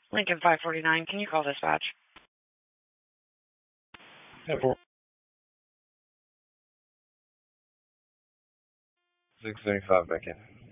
Lincoln 549, can you call dispatch? 675 back in.